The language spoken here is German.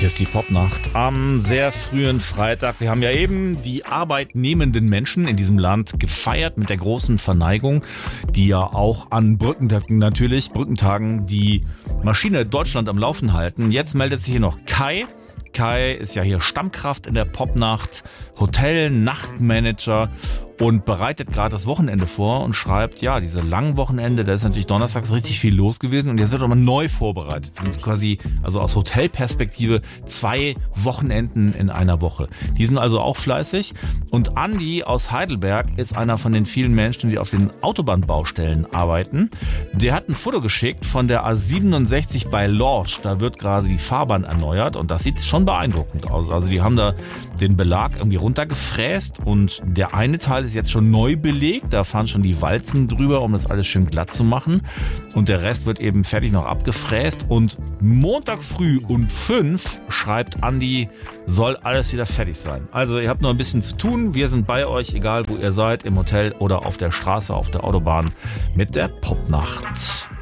Hier ist die Popnacht am sehr frühen Freitag. Wir haben ja eben die arbeitnehmenden Menschen in diesem Land gefeiert mit der großen Verneigung, die ja auch an Brückentagen die Maschine Deutschland am Laufen halten. Jetzt meldet sich hier noch Kai. Kai ist ja hier Stammkraft in der Popnacht, Hotel-Nachtmanager und bereitet gerade das Wochenende vor und schreibt, ja, diese langen Wochenende, da ist natürlich donnerstags richtig viel los gewesen und jetzt wird aber neu vorbereitet. Das sind quasi, also aus Hotelperspektive 2 Wochenenden in einer Woche. Die sind also auch fleißig und Andi aus Heidelberg ist einer von den vielen Menschen, die auf den Autobahnbaustellen arbeiten. Der hat ein Foto geschickt von der A67 bei Lorsch, da wird gerade die Fahrbahn erneuert und das sieht schon beeindruckend aus. Also die haben da den Belag irgendwie runtergefräst und der eine Teil ist jetzt schon neu belegt, da fahren schon die Walzen drüber, um das alles schön glatt zu machen und der Rest wird eben fertig noch abgefräst und Montag früh um 5 schreibt Andi, soll alles wieder fertig sein. Also ihr habt noch ein bisschen zu tun, wir sind bei euch, egal wo ihr seid, im Hotel oder auf der Straße, auf der Autobahn mit der Popnacht.